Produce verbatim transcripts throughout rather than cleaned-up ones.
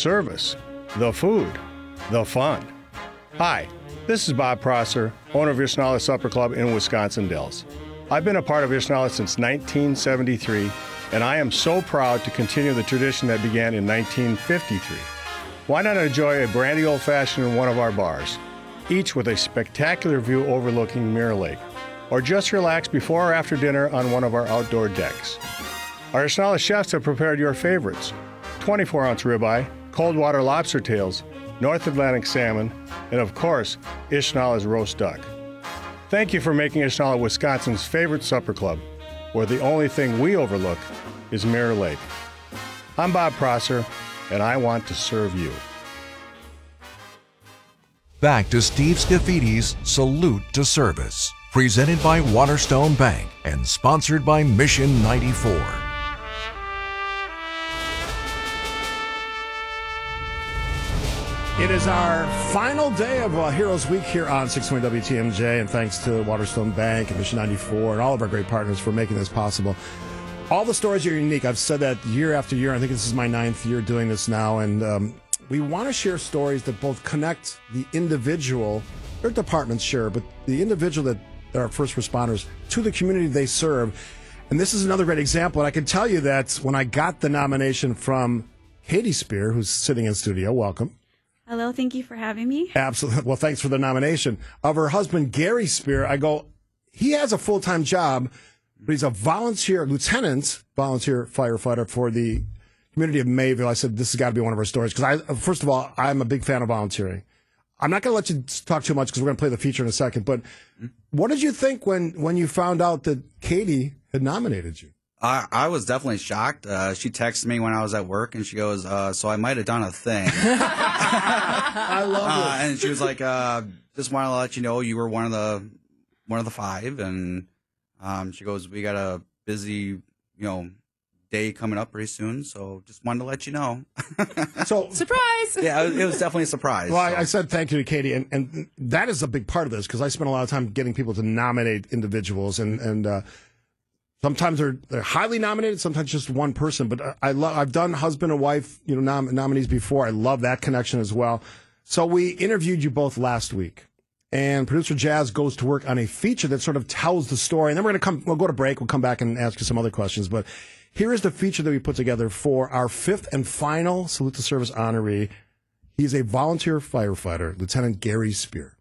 service, the food, the fun. Hi, this is Bob Prosser, owner of Ishnala Supper Club in Wisconsin Dells. I've been a part of Ishnala since nineteen seventy-three, and I am so proud to continue the tradition that began in nineteen fifty-three. Why not enjoy a brandy old-fashioned in one of our bars, each with a spectacular view overlooking Mirror Lake, or just relax before or after dinner on one of our outdoor decks. Our Ishnala chefs have prepared your favorites: twenty-four ounce ribeye, cold water lobster tails, North Atlantic salmon, and of course, Ishnala's roast duck. Thank you for making Ishnala Wisconsin's favorite supper club, where the only thing we overlook is Mirror Lake. I'm Bob Prosser, and I want to serve you. Back to Steve Scaffidi's Salute to Service, presented by Waterstone Bank and sponsored by Mission ninety-four. It is our final day of uh, Heroes Week here on six twenty W T M J, and thanks to Waterstone Bank and Mission ninety-four and all of our great partners for making this possible. All the stories are unique. I've said that year after year. I think this is my ninth year doing this now, and um, we want to share stories that both connect the individual, their departments, sure, but the individual that are first responders to the community they serve. And this is another great example. And I can tell you that when I got the nomination from Katie Spear, who's sitting in studio, welcome. Hello, thank you for having me. Absolutely. Well, thanks for the nomination. Of her husband, Gary Spear, I go, he has a full-time job, but he's a volunteer, lieutenant, volunteer firefighter for the community of Mayville. I said, this has got to be one of our stories. Because, I, first of all, I'm a big fan of volunteering. I'm not going to let you talk too much because we're going to play the feature in a second. But what did you think when, when you found out that Katie had nominated you? I, I was definitely shocked. Uh, she texted me when I was at work, and she goes, uh, so I might have done a thing. I love uh, it. And she was like, uh, just want to let you know you were one of the one of the five. And um, she goes, we got a busy, you know, day coming up pretty soon, so just wanted to let you know. So surprise! Yeah, it was, it was definitely a surprise. Well, so. I, I said thank you to Katie, and, and that is a big part of this because I spend a lot of time getting people to nominate individuals, and and uh, sometimes they're they're highly nominated, sometimes just one person. But I, I love I've done husband and wife, you know, nom- nominees before. I love that connection as well. So we interviewed you both last week, and producer Jazz goes to work on a feature that sort of tells the story. And then we're gonna come. We'll go to break. We'll come back and ask you some other questions, but. Here is the feature that we put together for our fifth and final Salute to Service honoree. He's a volunteer firefighter, Lieutenant Gary Spear.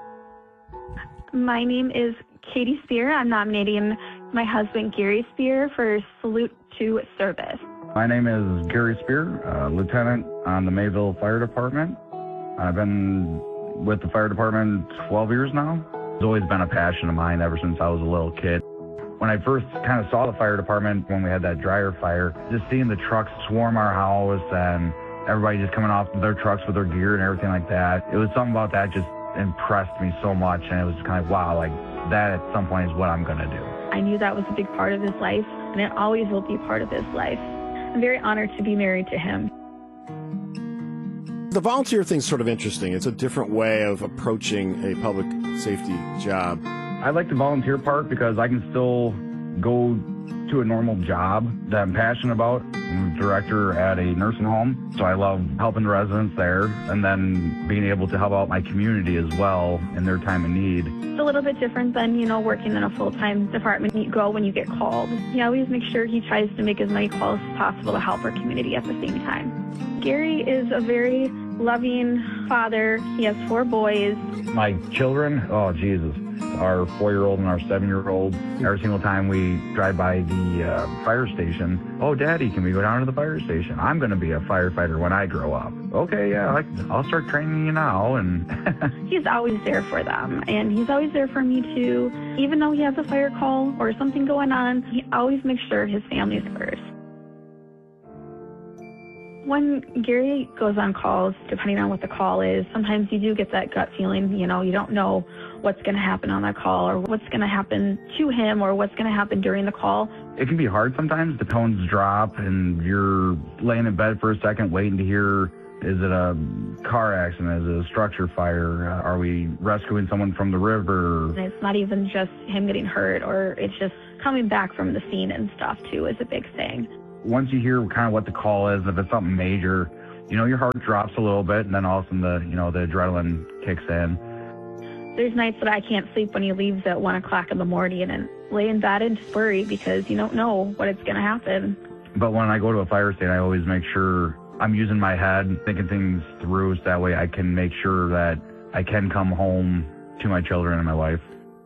My name is Katie Spear. I'm nominating my husband, Gary Spear, for Salute to Service. My name is Gary Spear, uh, Lieutenant on the Mayville Fire Department. I've been with the fire department twelve years now. It's always been a passion of mine ever since I was a little kid. When I first kind of saw the fire department, when we had that dryer fire, just seeing the trucks swarm our house and everybody just coming off their trucks with their gear and everything like that, it was something about that just impressed me so much, and it was kind of, wow, like that at some point is what I'm going to do. I knew that was a big part of his life, and it always will be part of his life. I'm very honored to be married to him. The volunteer thing's sort of interesting. It's a different way of approaching a public safety job. I like the volunteer part because I can still go to a normal job that I'm passionate about. I'm a director at a nursing home, so I love helping the residents there and then being able to help out my community as well in their time of need. It's a little bit different than, you know, working in a full-time department. You go when you get called. He always makes sure he tries to make as many calls as possible to help our community at the same time. Gary is a very loving father. He has four boys. My children, oh, Jesus. Our four-year-old and our seven-year-old, every single time we drive by the uh, fire station, oh, Daddy, can we go down to the fire station? I'm going to be a firefighter when I grow up. Okay, yeah, I, I'll start training you now. And he's always there for them, and he's always there for me, too. Even though he has a fire call or something going on, he always makes sure his family's first. When Gary goes on calls, depending on what the call is, sometimes you do get that gut feeling, you know, you don't know what's going to happen on that call or what's going to happen to him or what's going to happen during the call. It can be hard sometimes. The tones drop and you're laying in bed for a second waiting to hear, is it a car accident? Is it a structure fire? Uh, are we rescuing someone from the river? And it's not even just him getting hurt, or it's just coming back from the scene and stuff, too, is a big thing. Once you hear kind of what the call is, if it's something major, you know, your heart drops a little bit, and then all of a sudden the, you know, the adrenaline kicks in. There's nights that I can't sleep when he leaves at one o'clock in the morning and lay in bed and just worry because you don't know what it's going to happen. But when I go to a fire station, I always make sure I'm using my head, thinking things through, so that way I can make sure that I can come home to my children and my wife.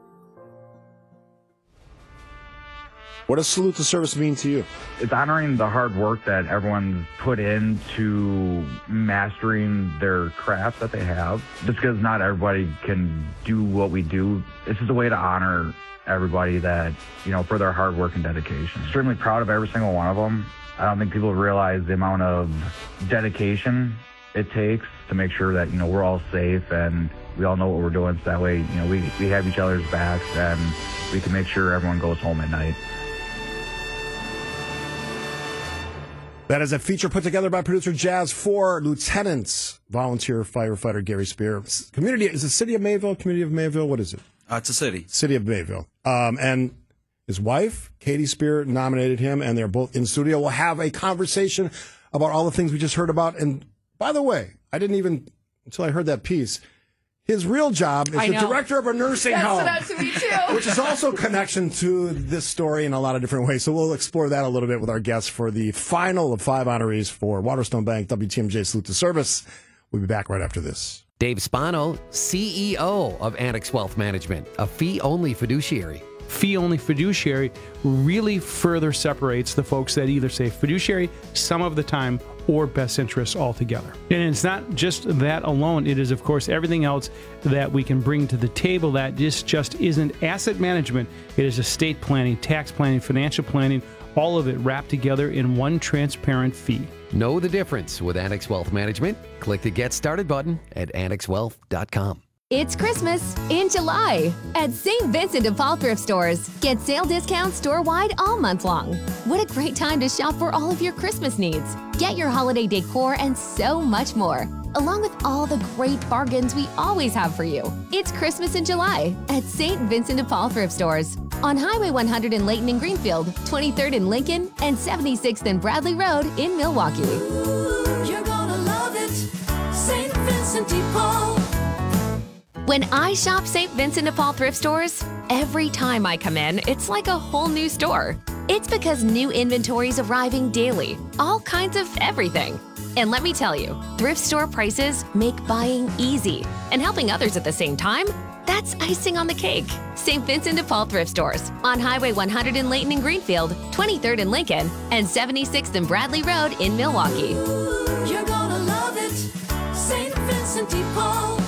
What does salute to service mean to you? It's honoring the hard work that everyone's put into mastering their craft that they have. Just because not everybody can do what we do, it's just a way to honor everybody that, you know, for their hard work and dedication. Extremely proud of every single one of them. I don't think people realize the amount of dedication it takes to make sure that, you know, we're all safe and we all know what we're doing. So that way, you know, we, we have each other's backs and we can make sure everyone goes home at night. That is a feature put together by producer Jazz for Lieutenant's volunteer firefighter Gary Spear. Community, is it City of Mayville? Community of Mayville? What is it? Uh, it's a city. City of Mayville. Um, and his wife, Katie Spear, nominated him, and they're both in studio. We'll have a conversation about all the things we just heard about. And by the way, I didn't even, until I heard that piece, his real job is I the know. director of a nursing That's home. That's to me too. Which is also a connection to this story in a lot of different ways. So we'll explore that a little bit with our guests for the final of five honorees for Waterstone Bank W T M J Salute to Service. We'll be back right after this. Dave Spano, C E O of Annex Wealth Management, a fee-only fiduciary. Fee-only fiduciary really further separates the folks that either say fiduciary some of the time or best interests altogether. And it's not just that alone. It is, of course, everything else that we can bring to the table that just, just isn't asset management. It is estate planning, tax planning, financial planning, all of it wrapped together in one transparent fee. Know the difference with Annex Wealth Management. Click the Get Started button at annex wealth dot com. It's Christmas in July at Saint Vincent de Paul Thrift Stores. Get sale discounts store-wide all month long. What a great time to shop for all of your Christmas needs. Get your holiday decor and so much more, along with all the great bargains we always have for you. It's Christmas in July at Saint Vincent de Paul Thrift Stores on Highway one hundred in Layton and Greenfield, twenty-third in Lincoln, and seventy-sixth and Bradley Road in Milwaukee. Ooh, you're gonna love it, Saint Vincent de Paul. When I shop Saint Vincent de Paul thrift stores, every time I come in, it's like a whole new store. It's because new inventory is arriving daily, all kinds of everything. And let me tell you, thrift store prices make buying easy. And helping others at the same time, that's icing on the cake. Saint Vincent de Paul thrift stores on Highway one hundred in Layton and Greenfield, twenty-third in Lincoln, and seventy-sixth and Bradley Road in Milwaukee. Ooh, you're gonna love it, Saint Vincent de Paul.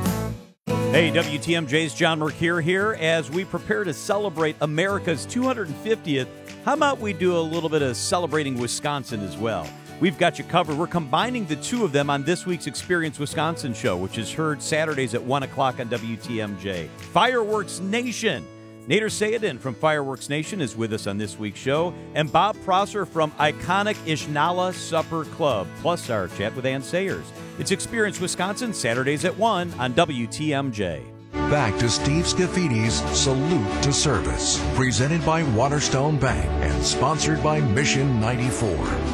Hey, W T M J's John Mercure here. As we prepare to celebrate America's two hundred fiftieth, how about we do a little bit of celebrating Wisconsin as well? We've got you covered. We're combining the two of them on this week's Experience Wisconsin show, which is heard Saturdays at one o'clock on W T M J. Fireworks Nation. Nader Sayedin from Fireworks Nation is with us on this week's show, and Bob Prosser from iconic Ishnala Supper Club, plus our chat with Ann Sayers. It's Experience Wisconsin, Saturdays at one on W T M J. Back to Steve Scaffidi's Salute to Service, presented by Waterstone Bank and sponsored by Mission ninety-four.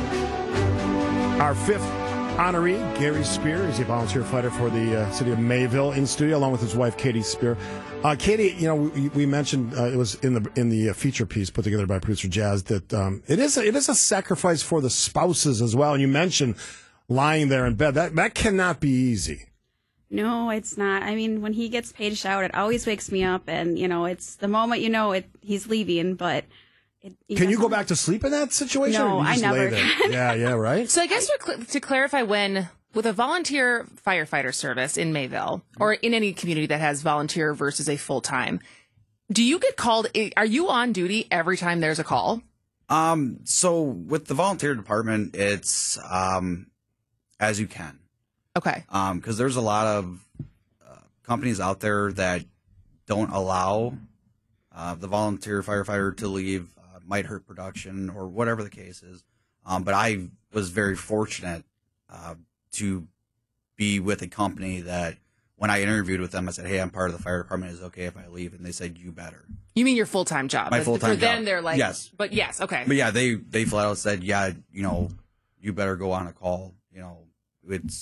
Our fifth honoree, Gary Spear, is a volunteer fighter for the uh, city of Mayville, in studio along with his wife, Katie Spear. Uh, Katie, you know, we, we mentioned uh, it was in the in the uh, feature piece put together by producer Jazz that um, it is a, it is a sacrifice for the spouses as well. And you mentioned lying there in bed. That that cannot be easy. No, it's not. I mean, when he gets paid out, it always wakes me up, and you know, it's the moment you know it he's leaving, but. It, Can you go back to sleep in that situation? No, or you I just never lay there? can. Yeah, yeah, right? So I guess to, cl- to clarify, when with a volunteer firefighter service in Mayville or in any community that has volunteer versus a full-time, do you get called? Are you on duty every time there's a call? Um, so with the volunteer department, it's um, as you can. Okay. Um, because there's a lot of uh, companies out there that don't allow uh, the volunteer firefighter to leave. Might hurt production or whatever the case is. Um, but I was very fortunate uh, to be with a company that when I interviewed with them, I said, hey, I'm part of the fire department. Is it okay if I leave? And they said, you better. You mean your full-time job? My But full-time For them, job. they're like, yes. But yes, okay. But yeah, they, they flat out said, yeah, you know, you better go on a call, you know, it's